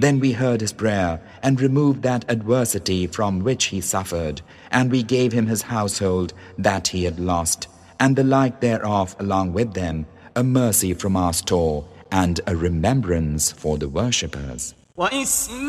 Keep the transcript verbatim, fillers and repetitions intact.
Then we heard his prayer and removed that adversity from which he suffered, and we gave him his household that he had lost, and the like thereof along with them, a mercy from our store and a remembrance for the worshippers.